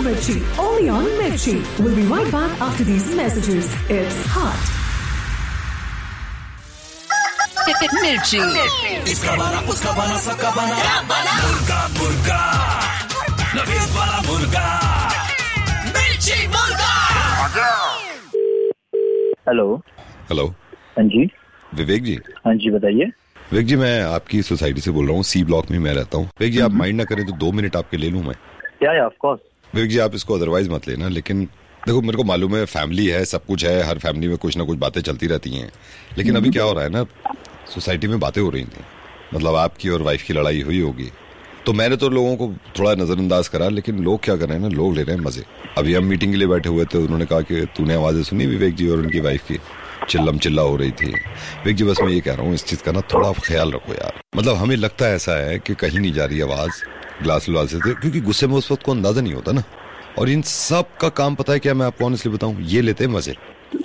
Mirchi, only on Mirchi. We'll be right back after these messages. It's hot. Mirchi. इसका बना उसका बना सबका बना मुर्गा मुर्गा नवीद वाला मुर्गा मिर्ची मुर्गा। Hello hello. हाँ जी विवेक जी। हाँ जी बताइए। विवेक जी मैं आपकी सोसाइटी से बोल रहा हूँ, सी ब्लॉक में मैं रहता हूँ। विवेक जी आप माइंड ना करें तो 2 मिनट आपके ले लूँ मैं? या ऑफ कोर्स। विवेक जी आप इसको अदरवाइज मत लेना, लेकिन देखो मेरे को मालूम है फैमिली है, सब कुछ है, हर फैमिली में कुछ ना कुछ बातें चलती रहती हैं, लेकिन अभी क्या हो रहा है ना, सोसाइटी में बातें हो रही थी, मतलब आपकी और वाइफ की लड़ाई हुई होगी, तो मैंने तो लोगों को थोड़ा नजरअंदाज करा, लेकिन लोग क्या कर रहे हैं ना, लोग ले रहे हैं मजे। अभी हम मीटिंग के लिए बैठे हुए थे, उन्होंने कहा कि तूने आवाजें सुनी विवेक जी और उनकी वाइफ की चिल्लम चिल्ला हो रही थी। विवेक जी बस मैं ये कह रहा हूँ इस चीज का ना थोड़ा ख्याल रखो यार, मतलब हमें लगता है ऐसा है कि कहीं नहीं जा रही आवाज ग्लास व्लास से, क्योंकि गुस्से में उस वक्त को अंदाजा नहीं होता ना। और इन सब का काम पता है क्या, मैं आपको ऑनेस्टली बताऊं, ये लेते हैं मजे,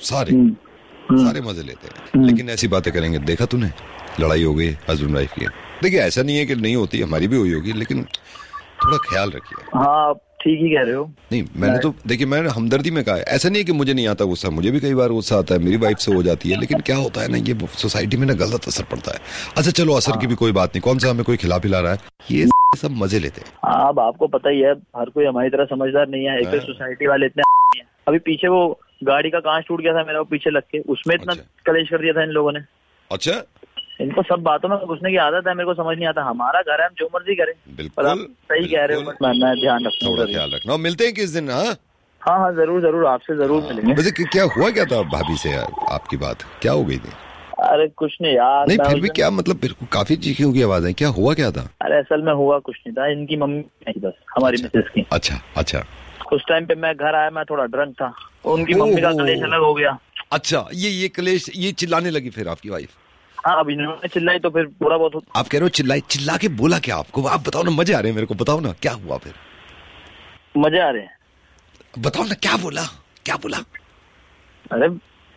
सारे मजे लेते हैं, लेकिन ऐसी बातें करेंगे, देखा तूने लड़ाई हो गई हस्बैंड वाइफ की। देखिए ऐसा नहीं है कि नहीं होती, हमारी भी हुई होगी, लेकिन थोड़ा ख्याल रखिए। हाँ ठीक ही कह रहे हो। नहीं मैंने तो देखिए मैंने हमदर्दी में कहा है, ऐसा नहीं है कि मुझे नहीं आता गुस्सा, मुझे भी कई बार गुस्सा आता है, मेरी वाइफ से हो जाती है, लेकिन क्या होता है ना, ये सोसाइटी में ना गलत असर पड़ता है। अच्छा चलो असर की भी कोई बात नहीं, कौन सा हमें कोई खिला पिला रहा है, ये सब मजे लेते हैं। अब आपको पता ही है हर कोई हमारी तरह समझदार नहीं है, एक तो सोसाइटी वाले इतने हैं। अभी पीछे वो गाड़ी का कांच टूट गया था मेरा, वो पीछे लग के उसमें इतना कलेश कर दिया था इन लोगों ने। अच्छा इनको सब बातों में घुसने की आदत है, मेरे को समझ नहीं आता। हमारा घर है, हम जो मर्जी करें। बिल्कुल आप सही कह रहे हो, बट मैं ध्यान रखना, थोड़ा ख्याल रखना। मिलते हैं किस दिन? हाँ हाँ जरूर जरूर, आपसे जरूर मिलेंगे। वैसे क्या हुआ क्या था भाभी से यार, आपकी बात क्या हो गई थी? अरे कुछ नहीं यार। नहीं फिर भी क्या मतलब, काफी चीखों की आवाज है, क्या हुआ क्या था? अरे असल में हुआ कुछ नहीं था, इनकी मम्मी नहीं, बस हमारी मिसेस की। अच्छा अच्छा। उस टाइम पे मैं घर आया, मैं थोड़ा ड्रंक था, उनकी मम्मी का कलेश अलग हो गया। अच्छा ये कलेश, ये चिल्लाने लगी फिर आपकी वाइफ? हाँ अब इन्होंने चिल्लाई तो फिर पूरा बहुत। आप कह रहे हो चिल्लाई, चिल्ला के बोला क्या आपको? आप बताओ ना, मजे आ रहे हैं मेरे को, बताओ ना क्या हुआ फिर? मजे आ रहे हैं, बताओ ना क्या बोला, क्या बोला? अरे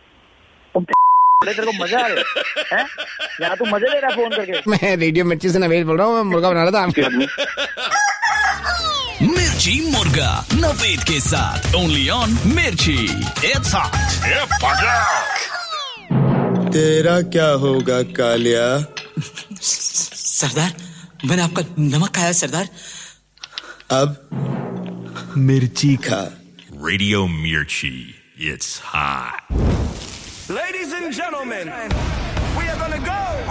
तेरे को मजा आ रहे हैं? यहाँ तू मजे ले रहा फोन करके? मैं रेडियो मिर्ची से नवेद बोल रहा हूँ, मैं मुर्गा बना रहा था। मिर्ची मुर्गा नवेद के साथ ओनली ऑन मिर्ची। It's hot. तेरा क्या होगा कालिया? सरदार मैंने आपका नमक खाया सरदार। अब मिर्ची खा। रेडियो मिर्ची, it's hot. Ladies and gentlemen, we are gonna go